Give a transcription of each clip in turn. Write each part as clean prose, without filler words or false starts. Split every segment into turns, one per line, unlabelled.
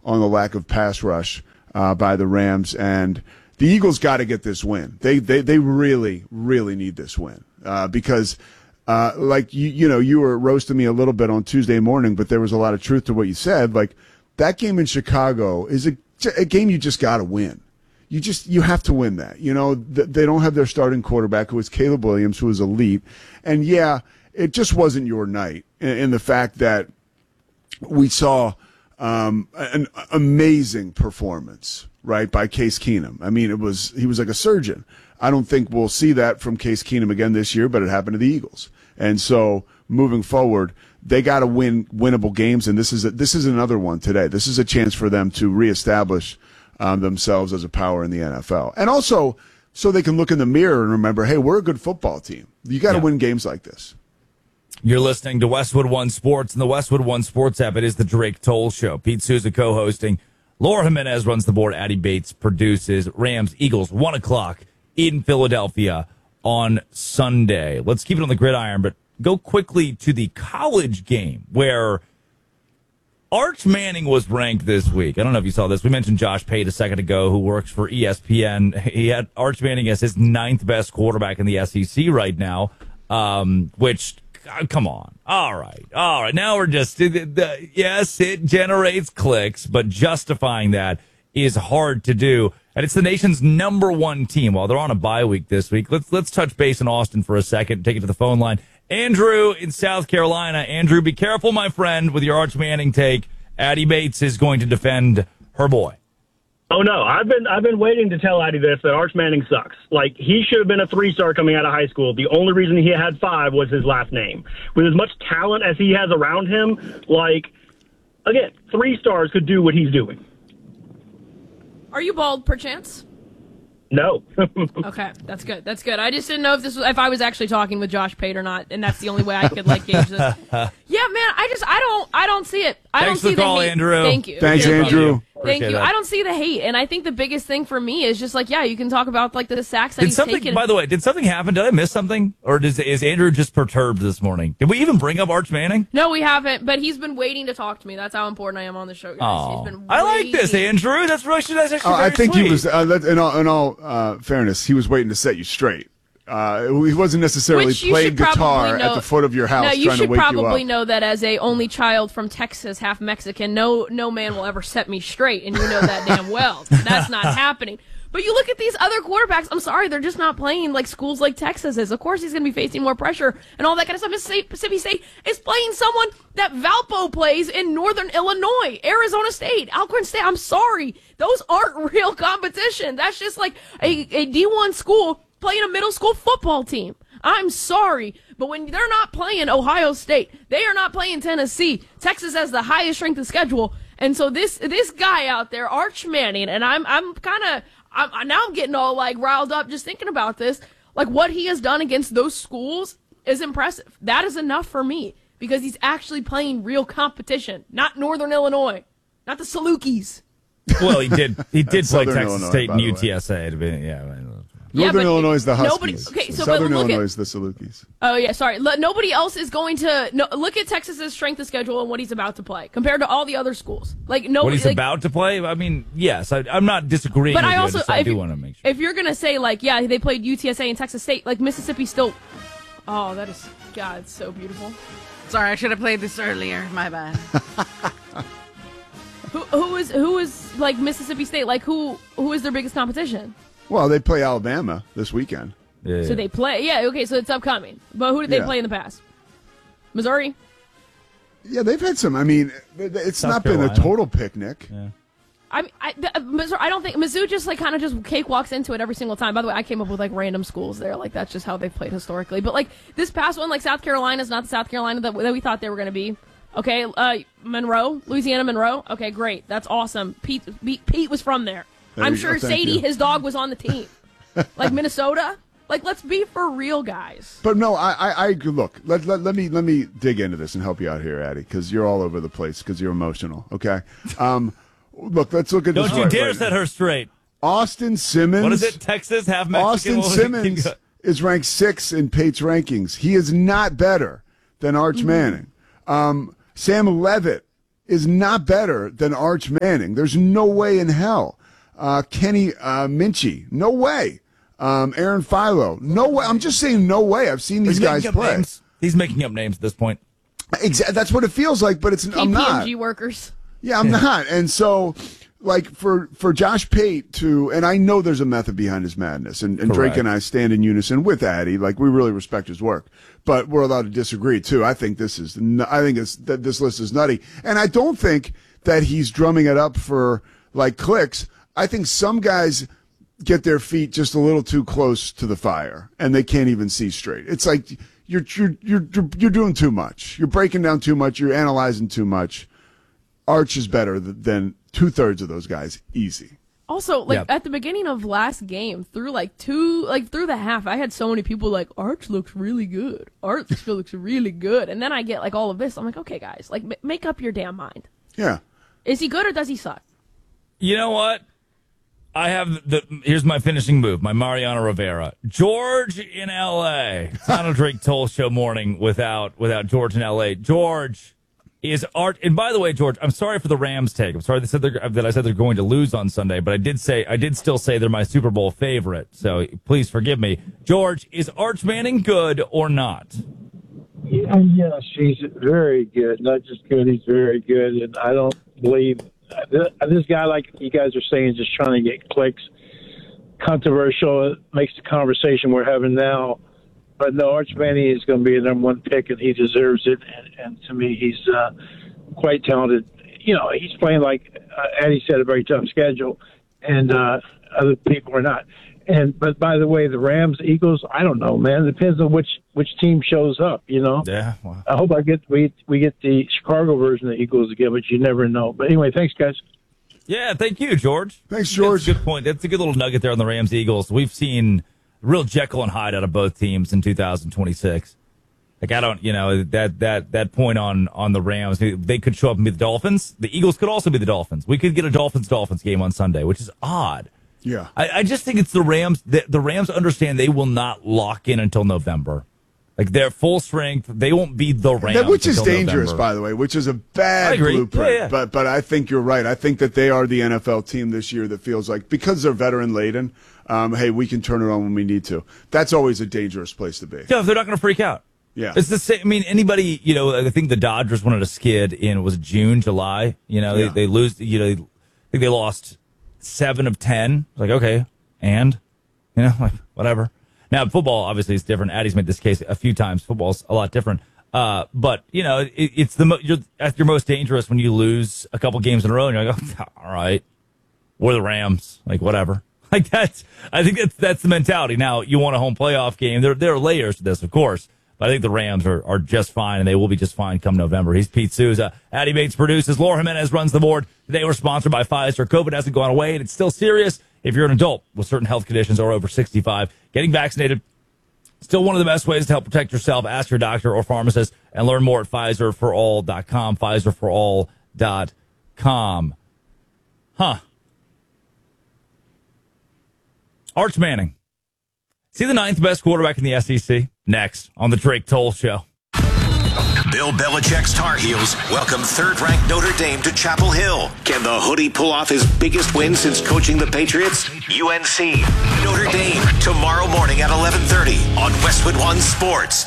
on the lack of pass rush by the Rams, and the Eagles got to get this win. They really, really need this win because, like you were roasting me a little bit on Tuesday morning, but there was a lot of truth to what you said. Like that game in Chicago is a game you just got to win. You have to win that. They don't have their starting quarterback, who is Caleb Williams, who is elite, and yeah, it just wasn't your night in the fact that we saw an amazing performance, right, by Case Keenum. I mean, he was like a surgeon. I don't think we'll see that from Case Keenum again this year, but it happened to the Eagles. And so moving forward, they got to win winnable games, and this is another one today. This is a chance for them to reestablish themselves as a power in the NFL. And also so they can look in the mirror and remember, hey, we're a good football team. You got to win games like this.
You're listening to Westwood One Sports and the Westwood One Sports app. It is the Drake Toll Show. Pete Souza co-hosting. Laura Jimenez runs the board. Addie Bates produces. Rams, Eagles, 1 o'clock in Philadelphia on Sunday. Let's keep it on the gridiron, but go quickly to the college game where Arch Manning was ranked this week. I don't know if you saw this. We mentioned Josh Pate a second ago, who works for ESPN. He had Arch Manning as his 9th best quarterback in the SEC right now, which... Come on. All right. Now we're just, yes, it generates clicks, but justifying that is hard to do. And it's the nation's #1 team. While they're on a bye week this week, let's touch base in Austin for a second, take it to the phone line. Andrew in South Carolina. Andrew, be careful, my friend, with your Arch Manning take. Addie Bates is going to defend her boy.
Oh, no, I've been waiting to tell Addie this, that Arch Manning sucks. Like, he should have been a 3-star coming out of high school. The only reason he had 5 was his last name. With as much talent as he has around him, like, again, 3 stars could do what he's doing.
Are you bald, perchance?
No.
Okay, that's good. That's good. I just didn't know if I was actually talking with Josh Pate or not, and that's the only way I could gauge this. Yeah, man, I don't see it. I don't see the hate.
Thanks for the call, Andrew.
Thank you.
Thanks, Andrew.
Thank you. I don't see the hate, and I think the biggest thing for me is just you can talk about the sacks that he's taken.
By the way, did something happen? Did I miss something, or is Andrew just perturbed this morning? Did we even bring up Arch Manning?
No, we haven't. But he's been waiting to talk to me. That's how important I am on the show, guys.
Oh,
He's been
I like this, Andrew. That's actually very
I think
sweet.
he was. In all fairness, he was waiting to set you straight. He wasn't necessarily playing guitar at the foot of your house.
No, you
trying
should
to wake
probably
you up.
know that as a only child from Texas, half Mexican, no man will ever set me straight, and you know that damn well. That's not happening. But you look at these other quarterbacks, I'm sorry, they're just not playing like schools like Texas is. Of course he's going to be facing more pressure and all that kind of stuff. Mississippi State is playing someone that Valpo plays in Northern Illinois, Arizona State, Alcorn State. I'm sorry. Those aren't real competition. That's just like a D1 school playing a middle school football team. I'm sorry, but when they're not playing Ohio State, they are not playing Tennessee. Texas has the highest strength of schedule, and so this guy out there, Arch Manning, and I'm getting all riled up just thinking about this. Like what he has done against those schools is impressive. That is enough for me because he's actually playing real competition, not Northern Illinois, not the Salukis.
Well, he did play Texas
Illinois,
State and
by the way.
UTSA.
Northern Illinois is the Huskies.
So
Southern Illinois is the Salukis.
Oh, yeah, sorry. Nobody else is going to look at Texas's strength of schedule and what he's about to play compared to all the other schools. What
he's about to play? I mean, yes, I'm not disagreeing with you. I do want to make sure.
If you're going to say, they played UTSA and Texas State, Mississippi still... Oh, that is... God, it's so beautiful.
Sorry, I should have played this earlier. My bad.
Who is Mississippi State? Who is their biggest competition?
Well, they play Alabama this weekend.
Yeah.
So they play, okay, so it's upcoming. But who did they play in the past? Missouri?
Yeah, they've had some. I mean, it's
South
not
Carolina.
been a total picnic.
Yeah.
Missouri, I don't think Mizzou just kind of just cakewalks into it every single time. By the way, I came up with random schools there. That's just how they've played historically. But this past one, South Carolina is not the South Carolina that we thought they were going to be. Okay, Monroe, Louisiana Monroe. Okay, great, that's awesome. Pete was from there. I'm sure Sadie, his dog, was on the team. Minnesota. Let's be for real, guys.
But no, I look. Let me dig into this and help you out here, Addie, because you're all over the place because you're emotional. Okay. Look, let's look at this.
Don't you dare set her straight.
Austin Simmons.
What is it? Texas, half Mexican.
Austin Simmons is ranked 6 in Pate's rankings. He is not better than Arch Manning. Sam Levitt is not better than Arch Manning. There's no way in hell. Kenny Minchie, no way. Aaron Philo, no way. I'm just saying no way. I've seen these guys play.
Names. He's making up names at this point.
Exactly. That's what it feels like, but I'm not.
KPMG workers.
Yeah, I'm not. And so, like, for Josh Pate to, and I know there's a method behind his madness, and Drake and I stand in unison with Addy. Like, we really respect his work, but we're allowed to disagree too. I think this list is nutty, and I don't think that he's drumming it up for like clicks. I think some guys get their feet just a little too close to the fire, and they can't even see straight. It's like you're doing too much. You're breaking down too much. You're analyzing too much. Arch is better than 2/3 of those guys, easy.
Also, at the beginning of last game, through through the half, I had so many people like, Arch looks really good. Arch looks really good. And then I get like all of this. I'm like, okay, guys, like make up your damn mind.
Yeah.
Is he good or does he suck?
You know what? Here's my finishing move, my Mariano Rivera. George in L.A. It's not a Drake Toll Show morning without George in L.A. George is Art. And by the way, George, I'm sorry for the Rams take. I'm sorry that I said they're going to lose on Sunday, but I did still say they're my Super Bowl favorite. So please forgive me. George, is Arch Manning good or not?
Yeah, yes, he's very good. Not just good, he's very good. And I don't believe this guy, like you guys are saying, is just trying to get clicks. Controversial. It makes the conversation we're having now. But no, Arch Manning is going to be the number one pick, and he deserves it. And to me, he's quite talented. You know, he's playing, like Addy said, a very tough schedule, and other people are not. But by the way, the Rams, Eagles, I don't know, man. It depends on which team shows up. You know.
Yeah. Wow.
I hope we get the Chicago version of the Eagles again, but you never know. But anyway, thanks, guys.
Yeah, thank you, George.
Thanks, George.
That's a good point. That's a good little nugget there on the Rams Eagles. We've seen real Jekyll and Hyde out of both teams in 2026. Like, I don't, that point on the Rams, they could show up and be the Dolphins. The Eagles could also be the Dolphins. We could get a Dolphins game on Sunday, which is odd.
Yeah.
I just think it's the Rams. The Rams understand they will not lock in until November. Like, they're full strength. They won't be the Rams.
Which is dangerous,
November.
By the way, which is a bad blueprint.
Yeah.
But I think you're right. I think that they are the NFL team this year that feels like, because they're veteran laden, hey, we can turn it on when we need to. That's always a dangerous place to be.
Yeah, they're not going to freak out.
Yeah.
It's the same. I mean, anybody, I think the Dodgers wanted to skid in, was it June, July? They lose, I think they lost 7 of 10. Like, okay, and, like, whatever. Now, football, obviously, is different. Addy's made this case a few times. Football's a lot different. But, it's you're at your most dangerous when you lose a couple games in a row, and you're like, oh, all right, we're the Rams. Like, whatever. Like, I think that's the mentality. Now, you want a home playoff game. There are layers to this, of course. But I think the Rams are just fine, and they will be just fine come November. He's Pete Souza. Addy Bates produces. Laura Jimenez runs the board. Today we're sponsored by Pfizer. COVID hasn't gone away, and it's still serious. If you're an adult with certain health conditions or over 65, getting vaccinated, still one of the best ways to help protect yourself. Ask your doctor or pharmacist and learn more at PfizerForAll.com. PfizerForAll.com. Arch Manning. Is he the 9th best quarterback in the SEC? Next on the Drake Toll Show.
Bill Belichick's Tar Heels welcome third-ranked Notre Dame to Chapel Hill. Can the Hoodie pull off his biggest win since coaching the Patriots? UNC, Notre Dame, tomorrow morning at 11:30 on Westwood One Sports.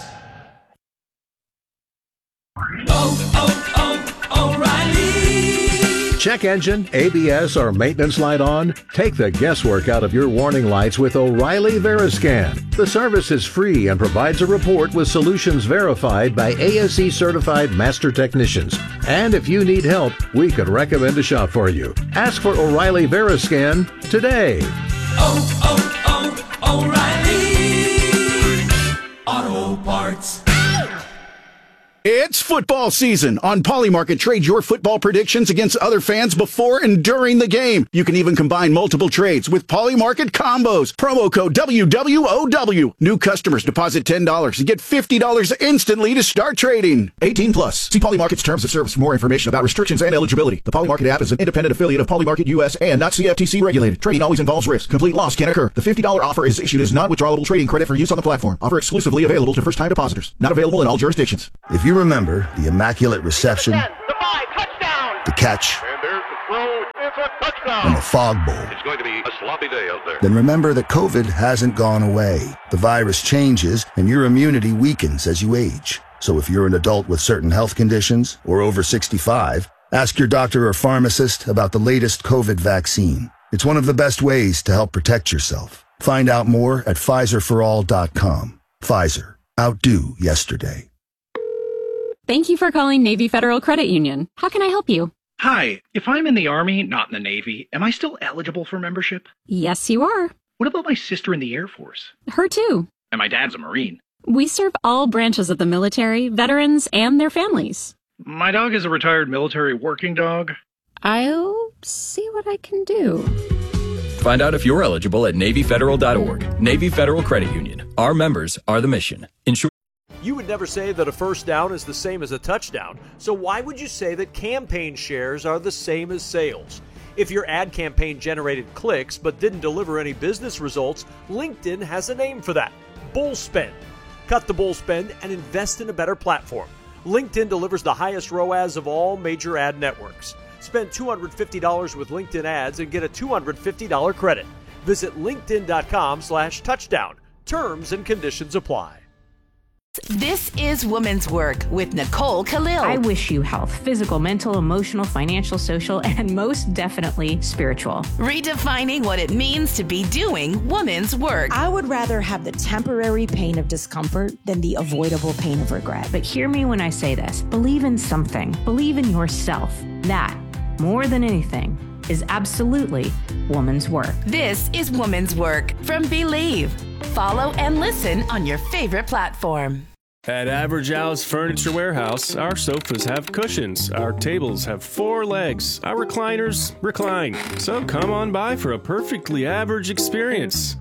O'Reilly. Check engine, ABS, or maintenance light on? Take the guesswork out of your warning lights with O'Reilly Veriscan. The service is free and provides a report with solutions verified by ASE certified master technicians. And if you need help, we could recommend a shop for you. Ask for O'Reilly Veriscan today.
O'Reilly Auto Parts.
It's football season. On Polymarket, trade your football predictions against other fans before and during the game. You can even combine multiple trades with Polymarket combos. Promo code WWOW. New customers deposit $10 and get $50 instantly to start trading. 18 plus. See Polymarket's terms of service for more information about restrictions and eligibility. The Polymarket app is an independent affiliate of Polymarket US and not CFTC regulated. Trading always involves risk. Complete loss can occur. The $50 offer is issued as non-withdrawable trading credit for use on the platform. Offer exclusively available to first-time depositors. Not available in all jurisdictions.
If you remember the Immaculate Reception,
the 5, touchdown,
the catch,
And there's the throw. It's a touchdown.
and the fog bowl.
It's going to be a sloppy day out there.
Then remember that COVID hasn't gone away. The virus changes, and your immunity weakens as you age. So if you're an adult with certain health conditions or over 65, ask your doctor or pharmacist about the latest COVID vaccine. It's one of the best ways to help protect yourself. Find out more at PfizerForAll.com. Pfizer. Outdo yesterday.
Thank you for calling Navy Federal Credit Union. How can I help you?
Hi, if I'm in the Army, not in the Navy, am I still eligible for membership?
Yes, you are.
What about my sister in the Air Force?
Her too.
And my dad's a Marine.
We serve all branches of the military, veterans, and their families.
My dog is a retired military working dog.
I'll see what I can do.
Find out if you're eligible at NavyFederal.org. Navy Federal Credit Union. Our members are the mission.
You would never say that a first down is the same as a touchdown, so why would you say that campaign shares are the same as sales? If your ad campaign generated clicks but didn't deliver any business results, LinkedIn has a name for that: bull spend. Cut the bull spend and invest in a better platform. LinkedIn delivers the highest ROAS of all major ad networks. Spend $250 with LinkedIn ads and get a $250 credit. Visit linkedin.com/touchdown. Terms and conditions apply.
This is Women's Work with Nicole Khalil.
I wish you health, physical, mental, emotional, financial, social, and most definitely spiritual.
Redefining what it means to be doing women's work.
I would rather have the temporary pain of discomfort than the avoidable pain of regret.
But hear me when I say this. Believe in something. Believe in yourself. That, more than anything, is absolutely woman's work.
This is Women's Work from Believe. Follow and listen on your favorite platform.
At Average Al's Furniture Warehouse, our sofas have cushions, our tables have 4 legs, our recliners recline. So come on by for a perfectly average experience.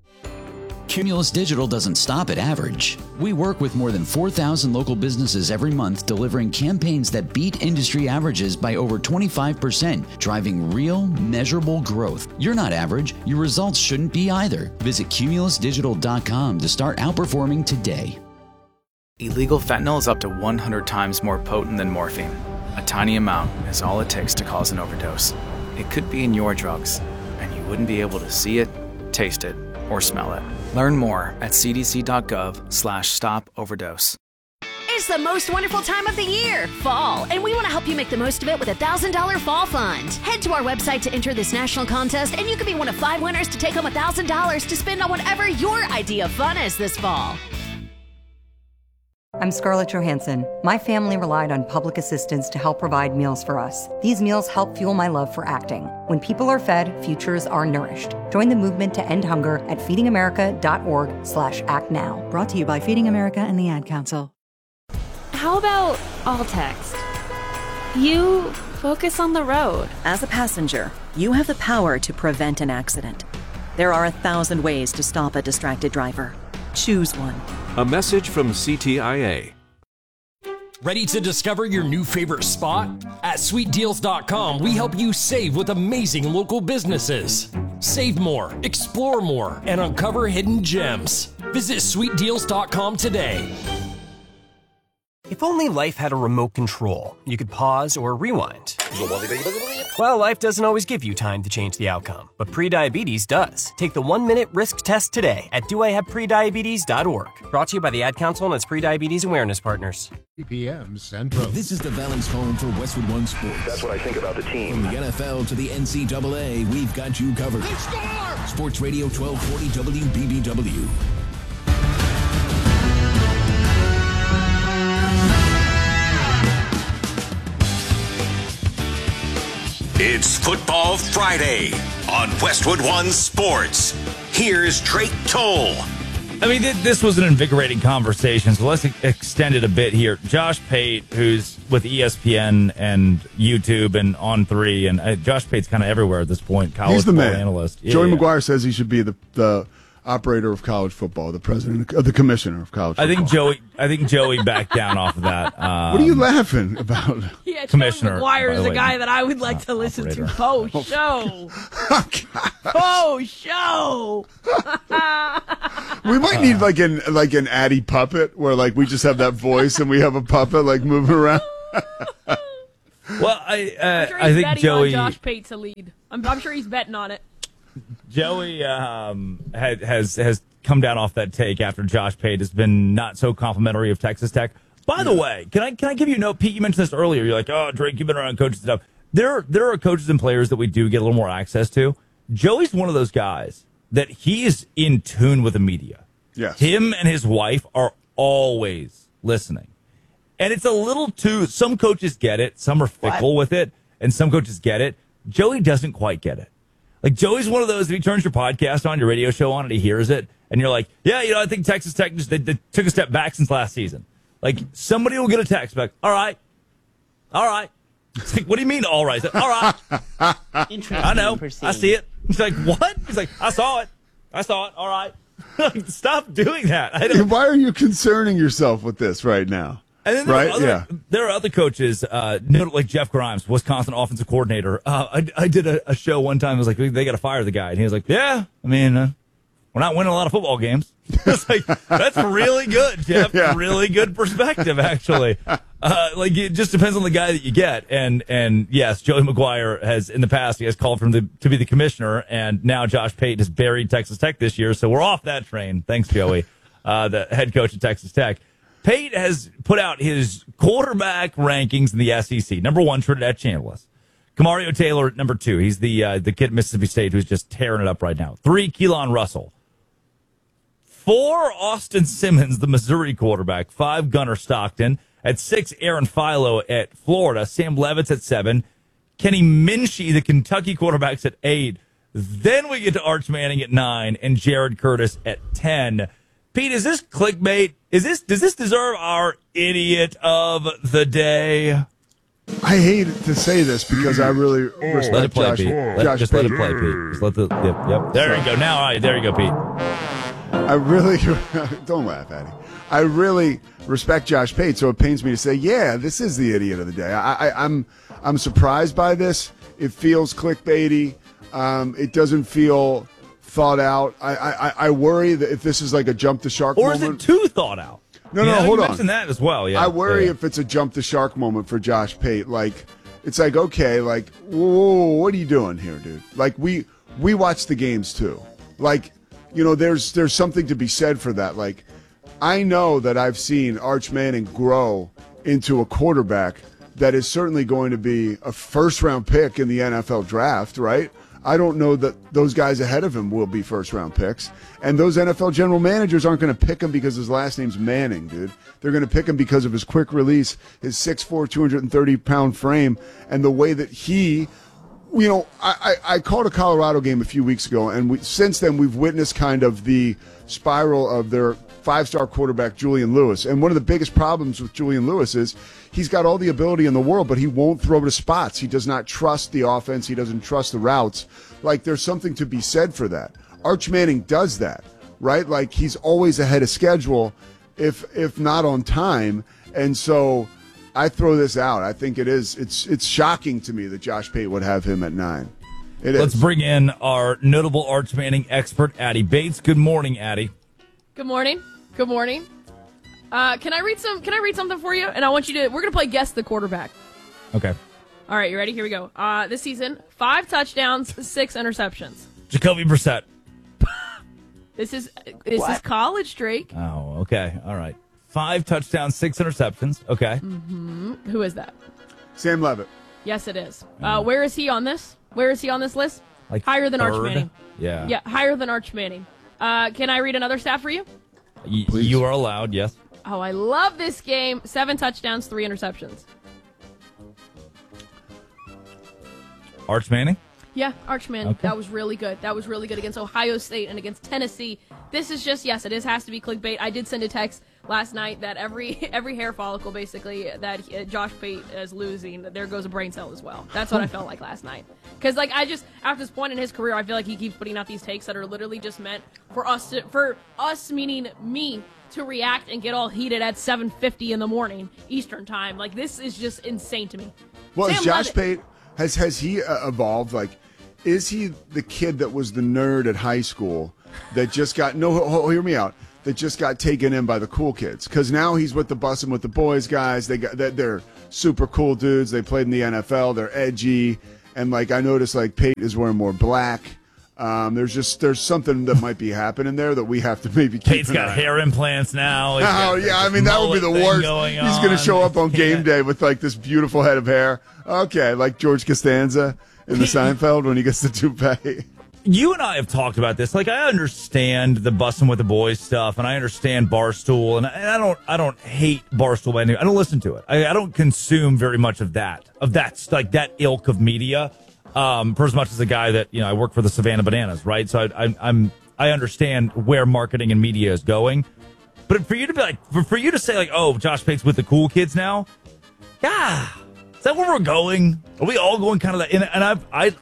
Cumulus Digital doesn't stop at average. We work with more than 4,000 local businesses every month, delivering campaigns that beat industry averages by over 25%, driving real, measurable growth. You're not average. Your results shouldn't be either. Visit cumulusdigital.com to start outperforming today.
Illegal fentanyl is up to 100 times more potent than morphine. A tiny amount is all it takes to cause an overdose. It could be in your drugs, and you wouldn't be able to see it, taste it, or smell it. Learn more at cdc.gov/stop-overdose.
It's the most wonderful time of the year, fall, and we want to help you make the most of it with a $1,000 fall fund. Head to our website to enter this national contest, and you could be one of 5 winners to take home $1,000 to spend on whatever your idea of fun is this fall.
I'm Scarlett Johansson. My family relied on public assistance to help provide meals for us. These meals help fuel my love for acting. When people are fed, futures are nourished. Join the movement to end hunger at feedingamerica.org/actnow.
Brought to you by Feeding America and the Ad Council.
How about all text? You focus on the road.
As a passenger, you have the power to prevent an accident. There are 1,000 ways to stop a distracted driver. Choose one.
A message from CTIA.
Ready to discover your new favorite spot? At SweetDeals.com, we help you save with amazing local businesses. Save more, explore more, and uncover hidden gems. Visit SweetDeals.com today.
If only life had a remote control, you could pause or rewind. Well, life doesn't always give you time to change the outcome, but prediabetes does. Take the 1-minute risk test today at doihaveprediabetes.org. Brought to you by the Ad Council and its prediabetes awareness partners.
3 p.m. Central.
This is the Valance home for Westwood One Sports.
That's what I think about the team.
From the NFL to the NCAA, we've got you covered.
They score!
Sports Radio 1240 WBBW.
It's Football Friday on Westwood One Sports. Here's Drake Toll.
I mean, this was an invigorating conversation, so let's extend it a bit here. Josh Pate, who's with ESPN and YouTube and On3, and Josh Pate's kind of everywhere at this point, college
He's the
football
man.
analyst.
Joey McGuire says he should be the operator of college football, the president, the commissioner of college football.
I think Joey backed down off of that.
What are you laughing about?
Yeah,
Commissioner
McGuire is
by the
a
way.
guy that I would like to listen to post show. show.
We might need like an Addy puppet where like we just have that voice and we have a puppet like moving around.
Well,
I'm sure
I
he's
think
betting
Joey
on Josh Pate to lead. I'm sure he's betting on it.
Joey has come down off that take after Josh Pate has been not so complimentary of Texas Tech. By the way, can I give you a note? Pete, you mentioned this earlier. You're like, oh, Drake, you've been around coaches and stuff. There are coaches and players that we do get a little more access to. Joey's one of those guys that he is in tune with the media.
Yes.
Him and his wife are always listening. And it's a little too, some coaches get it, some are fickle with it, and some coaches get it. Joey doesn't quite get it. Like, Joey's one of those, if he turns your podcast on, your radio show on, and he hears it, and you're like, yeah, I think Texas Tech, they took a step back since last season. Like, somebody will get a text back, all right. It's like, what do you mean, all right? Like, all right.
Interesting.
I know. I see it. He's like, what? He's like, I saw it. All right. Like, stop doing that.
Why are you concerning yourself with this right now?
And then there are other coaches, like Jeff Grimes, Wisconsin offensive coordinator. I did a show one time. I was like, they got to fire the guy. And he was like, yeah, I mean, we're not winning a lot of football games. It's like, that's really good, Jeff. Yeah. Really good perspective, actually. Like, it just depends on the guy that you get. And yes, Joey McGuire has, in the past, he has called for him to be the commissioner. And now Josh Pate has buried Texas Tech this year. So we're off that train. Thanks, Joey, the head coach of Texas Tech. Pate has put out his quarterback rankings in the SEC. Number 1, Trinidad Chambliss. Kamario Taylor at number 2. He's the kid at Mississippi State who's just tearing it up right now. 3, Keelan Russell. 4, Austin Simmons, the Missouri quarterback. 5, Gunnar Stockton. At 6, Aaron Philo at Florida. Sam Levitt's at 7. Kenny Minchie, the Kentucky quarterback's at 8. Then we get to Arch Manning at 9 and Jared Curtis at 10. Pete, is this clickbait? Does this deserve our idiot of the day?
I hate to say this because I really respect
let it play,
Josh.
Pete.
Josh
let
Pate.
it play, Pete. Just let the yep. There you go. Now, all right, there you go, Pete.
I really don't laugh, Addy. I really respect Josh Pate, so it pains me to say, yeah, this is the idiot of the day. I'm surprised by this. It feels clickbaity. It doesn't feel thought out. I worry that if this is like a jump the shark moment.
Or is it too thought out?
No, hold on.
You mentioned that as well, yeah.
I worry if it's a jump the shark moment for Josh Pate. Like, it's like, okay, like, whoa, what are you doing here, dude? Like, we watch the games too. Like, there's something to be said for that. Like, I know that I've seen Arch Manning grow into a quarterback that is certainly going to be a first-round pick in the NFL draft, right? I don't know that those guys ahead of him will be first-round picks. And those NFL general managers aren't going to pick him because his last name's Manning, dude. They're going to pick him because of his quick release, his 6'4", 230-pound frame, and the way that he, I called a Colorado game a few weeks ago, and since then we've witnessed kind of the spiral of their five-star quarterback, Julian Lewis. And one of the biggest problems with Julian Lewis is he's got all the ability in the world, but he won't throw to spots. He does not trust the offense. He doesn't trust the routes. Like, there's something to be said for that. Arch Manning does that, right? Like, he's always ahead of schedule, if not on time. And so I throw this out. I think it's shocking to me that Josh Pate would have him at 9.
Let's bring in our notable Arch Manning expert, Addie Bates. Good morning, Addie.
Good morning. Good morning. Can I read something for you? And I want you to. We're gonna play Guess the Quarterback.
Okay.
All right, you ready? Here we go. This season, 5 touchdowns, 6 interceptions.
Jacoby Brissett.
This is college, Drake.
Oh, okay. All right. 5 touchdowns, 6 interceptions. Okay.
Mm-hmm. Who is that?
Sam Levitt.
Yes, it is. Where is he on this? Where is he on this list?
Like
higher than
third?
Arch Manning.
Yeah.
Yeah, higher than Arch Manning. Can I read another stat for you?
You are allowed, yes.
Oh, I love this game. 7 touchdowns, 3 interceptions.
Arch Manning?
Yeah, Arch Manning.
Okay.
That was really good. That was really good against Ohio State and against Tennessee. This is just, yes, has to be clickbait. I did send a text last night that every hair follicle, basically, that Josh Pate is losing, there goes a brain cell as well. That's what I felt like last night. Because, after this point in his career, I feel like he keeps putting out these takes that are literally just meant for us, meaning me, to react and get all heated at 7:50 in the morning Eastern time. Like, this is just insane to me.
Well, is Josh Pate, has he evolved? Like, is he the kid that was the nerd at high school that just got, hear me out, that just got taken in by the cool kids. Because now he's with the Bussin' with the Boys guys. They're super cool dudes. They played in the NFL. They're edgy. And, like, I noticed, like, Pate is wearing more black. There's something that might be happening there that we have to maybe keep
Pate's got hair implants now.
Oh, yeah. I mean, that would be the worst. He's going to show up on game day with, like, this beautiful head of hair. Okay, like George Costanza in the Seinfeld when he gets the toupee.
You and I have talked about this. Like, I understand the Bussin' with the Boys stuff, and I understand Barstool, and I don't hate Barstool by any. I don't listen to it. I don't consume very much of that like that ilk of media. For as much as a guy that I work for the Savannah Bananas, right? So I understand where marketing and media is going. But for you to be like, for you to say like, oh, Josh Pate's with the cool kids now, yeah. Is that where we're going? Are we all going kind of that? And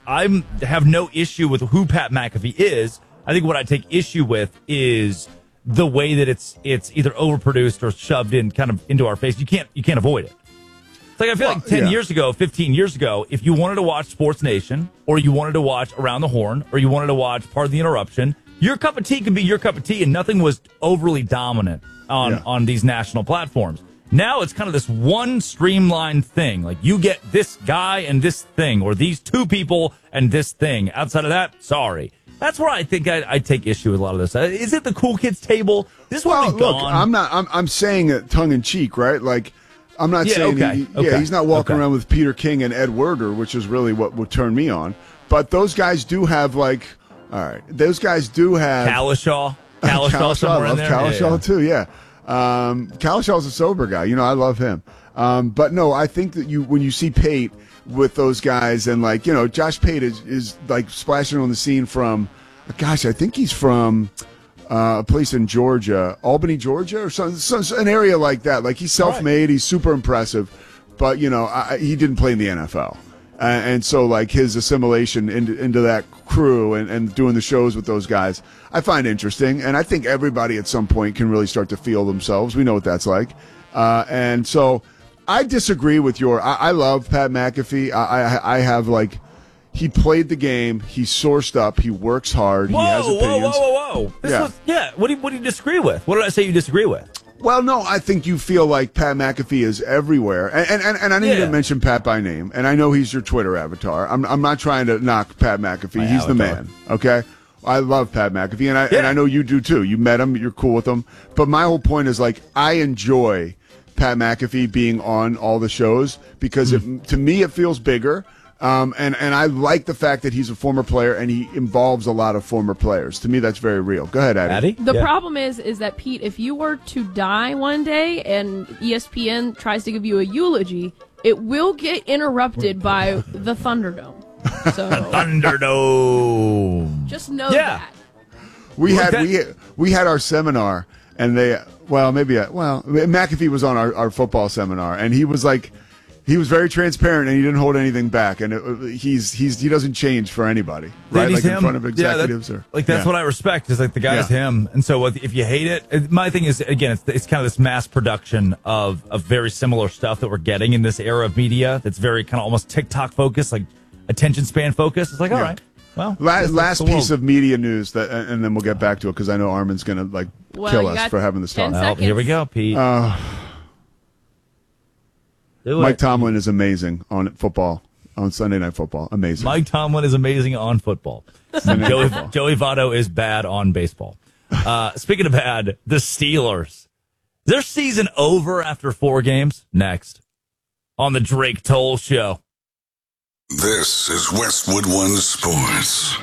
I have no issue with who Pat McAfee is. I think what I take issue with is the way that it's either overproduced or shoved in kind of into our face. You can't avoid it. It's like I feel like 10 years ago, 15 years ago, if you wanted to watch Sports Nation or you wanted to watch Around the Horn or you wanted to watch Pardon the Interruption, your cup of tea could be your cup of tea and nothing was overly dominant on these national platforms. Now it's kind of this one streamlined thing. Like, you get this guy and this thing, or these two people and this thing. Outside of that, sorry. That's where I think I take issue with a lot of this. Is it the cool kids table? This is where we've gone.
I'm saying it tongue in cheek, right? Like, I'm not saying he's not walking around with Peter King and Ed Werder, which is really what would turn me on. But those guys do have, like, all right, those guys do have
Kalishaw.
Kalishaw, I love Kalishaw too. Yeah. Kalishaw's a sober guy. I love him. But no, I think that when you see Pate with those guys and like, Josh Pate is like splashing on the scene from, gosh, I think he's from a place in Georgia, Albany, Georgia, or some an area like that. Like, he's self-made. He's super impressive, but he didn't play in the NFL. And so, like, his assimilation into that crew and doing the shows with those guys, I find interesting. And I think everybody at some point can really start to feel themselves. We know what that's like. And so I disagree with I love Pat McAfee. I have, like, he played the game. He's sourced up. He works hard. He has opinions.
Whoa. What do you disagree with? What did I say you disagree with?
Well, no, I think you feel like Pat McAfee is everywhere. And I didn't even mention Pat by name. And I know he's your Twitter avatar. I'm not trying to knock Pat McAfee. He's the man, okay? I love Pat McAfee, and I know you do too. You met him. You're cool with him. But my whole point is, like, I enjoy Pat McAfee being on all the shows because to me it feels bigger. And I like the fact that he's a former player and he involves a lot of former players. To me, that's very real. Go ahead, Addie.
The problem is that, Pete, if you were to die one day and ESPN tries to give you a eulogy, it will get interrupted by the Thunderdome. So
Thunderdome.
Just know that.
We had our seminar, and McAfee was on our football seminar, and he was like, he was very transparent and he didn't hold anything back, and he doesn't change for anybody, right?
Like
in front of executives,
that's what I respect. Is like the guy's him, and so if you hate it, my thing is again, it's kind of this mass production of very similar stuff that we're getting in this era of media. That's very kind of almost TikTok focused, like attention span focused. It's like all right, well,
last piece of media news and then we'll get back to it because I know Armin's gonna kill us for having this talk.
Well, here we go, Pete.
Mike Tomlin is amazing on football, on Sunday Night Football. Amazing.
Mike Tomlin is amazing on football. Joey Votto is bad on baseball. Speaking of bad, the Steelers. Is their season over after 4 games? Next on the Drake Toll Show.
This is Westwood One Sports.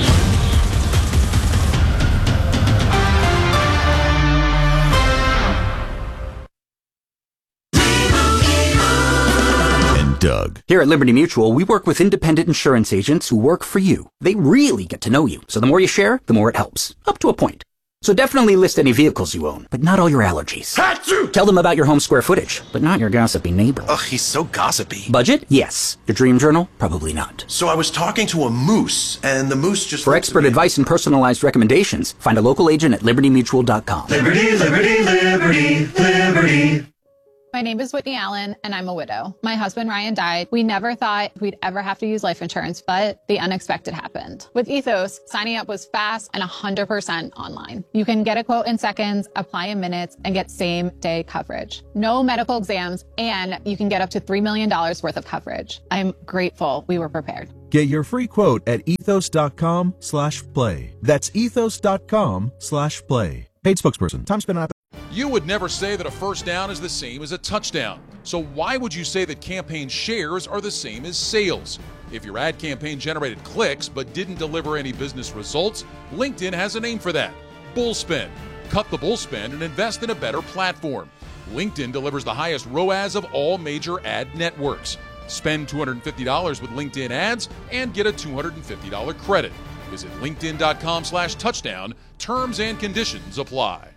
Doug. Here at Liberty Mutual, we work with independent insurance agents who work for you. They really get to know you, so the more you share, the more it helps. Up to a point. So definitely list any vehicles you own, but not all your allergies. Hatsu! Tell them about your home square footage, but not your gossipy neighbor.
Ugh, he's so gossipy.
Budget? Yes. Your dream journal? Probably not.
So I was talking to a moose, and the moose just...
For expert advice and personalized recommendations, find a local agent at libertymutual.com.
Liberty, liberty, liberty, liberty.
My name is Whitney Allen, and I'm a widow. My husband, Ryan, died. We never thought we'd ever have to use life insurance, but the unexpected happened. With Ethos, signing up was fast and 100% online. You can get a quote in seconds, apply in minutes, and get same-day coverage. No medical exams, and you can get up to $3 million worth of coverage. I'm grateful we were prepared.
Get your free quote at ethos.com/play. That's ethos.com/play. Paid spokesperson. Time spent on.
You would never say that a first down is the same as a touchdown. So why would you say that campaign shares are the same as sales? If your ad campaign generated clicks but didn't deliver any business results, LinkedIn has a name for that: bullspend. Cut the bullspend and invest in a better platform. LinkedIn delivers the highest ROAS of all major ad networks. Spend $250 with LinkedIn ads and get a $250 credit. Visit linkedin.com/touchdown. Terms and conditions apply.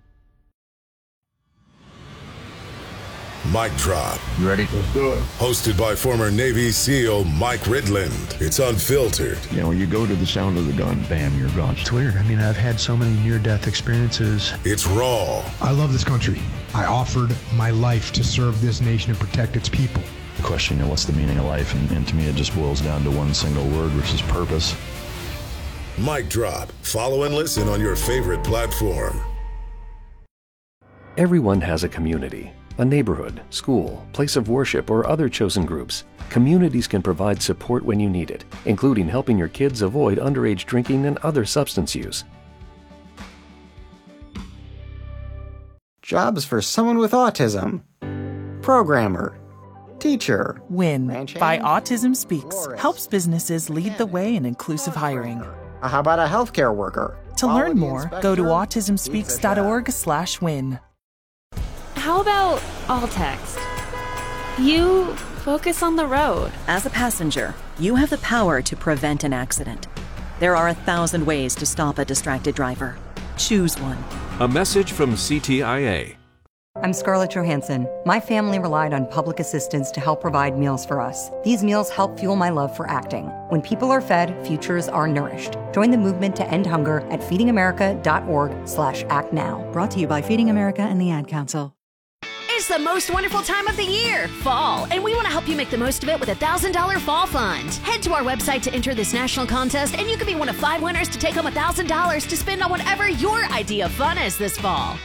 Mic Drop.
You ready?
Let's do it. Hosted by former Navy SEAL Mike Ridland. It's unfiltered.
You know, when you go to the sound of the gun, bam, you're gone.
It's weird. I mean, I've had so many near-death experiences.
It's raw.
I love this country. I offered my life to serve this nation and protect its people.
The question, what's the meaning of life? And to me, it just boils down to one single word, which is purpose.
Mic Drop. Follow and listen on your favorite platform.
Everyone has a community, a neighborhood, school, place of worship, or other chosen groups. Communities can provide support when you need it, including helping your kids avoid underage drinking and other substance use.
Jobs for someone with autism. Programmer. Teacher.
WIN by Autism Speaks helps businesses lead the way in inclusive hiring.
How about a healthcare worker?
To learn more, go to autismspeaks.org/win.
How about all text? You focus on the road.
As a passenger, you have the power to prevent an accident. There are 1,000 ways to stop a distracted driver. Choose one.
A message from CTIA.
I'm Scarlett Johansson. My family relied on public assistance to help provide meals for us. These meals help fuel my love for acting. When people are fed, futures are nourished. Join the movement to end hunger at feedingamerica.org/actnow.
Brought to you by Feeding America and the Ad Council.
It's the most wonderful time of the year, fall, and we want to help you make the most of it with a $1,000 fall fund. Head to our website to enter this national contest, and you could be one of 5 winners to take home $1,000 to spend on whatever your idea of fun is this fall.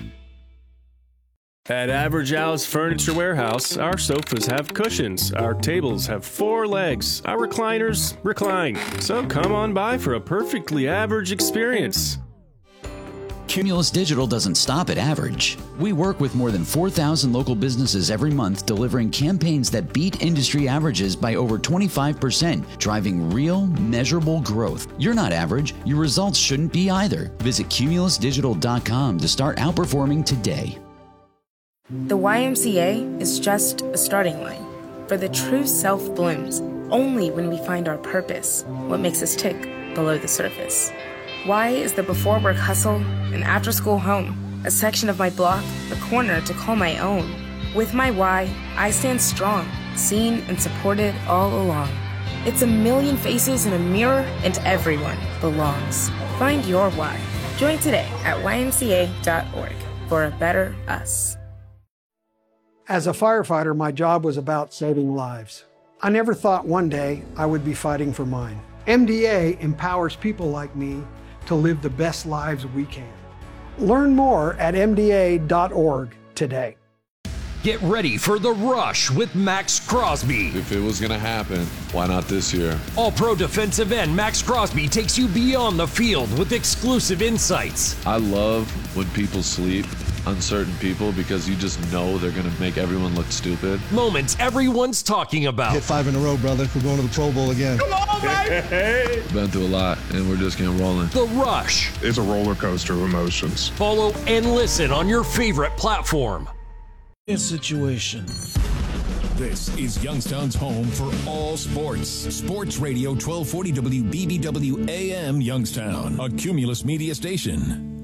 At Average Al's Furniture Warehouse, our sofas have cushions, our tables have 4 legs, our recliners recline. So come on by for a perfectly average experience.
Cumulus Digital doesn't stop at average. We work with more than 4,000 local businesses every month, delivering campaigns that beat industry averages by over 25%, driving real, measurable growth. You're not average. Your results shouldn't be either. Visit cumulusdigital.com to start outperforming today.
The YMCA is just a starting line, for the true self blooms only when we find our purpose, what makes us tick below the surface. Y is the before work hustle, an after school home, a section of my block, a corner to call my own. With my Y, I stand strong, seen and supported all along. It's a million faces in a mirror, and everyone belongs. Find your Y. Join today at ymca.org for a better us.
As a firefighter, my job was about saving lives. I never thought one day I would be fighting for mine. MDA empowers people like me to live the best lives we can. Learn more at mda.org today.
Get ready for The Rush with Max Crosby.
If it was going to happen, why not this year?
All-pro defensive end Max Crosby takes you beyond the field with exclusive insights.
I love when people sleep on certain people because you just know they're going to make everyone look stupid.
Moments everyone's talking about.
Hit 5 in a row, brother. We're going to the Pro Bowl again.
Come on, baby! Been through a lot, and we're just getting rolling.
The Rush.
It's a roller coaster of emotions.
Follow and listen on your favorite platform.
Situation. This is Youngstown's home for all sports. Sports Radio 1240 WBBW AM Youngstown, a Cumulus media station.